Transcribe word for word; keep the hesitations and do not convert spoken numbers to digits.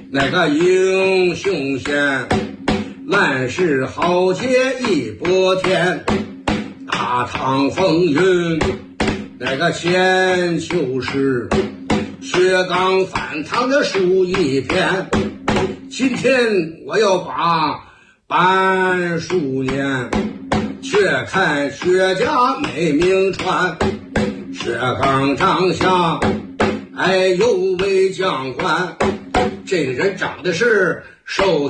那个英雄县，乱世豪杰一波天，大唐风云，那个千秋诗，薛刚反唐的书一篇。今天我要把板书念，却看薛家美名传。薛刚长相，哎，有位将官，这个人长得是瘦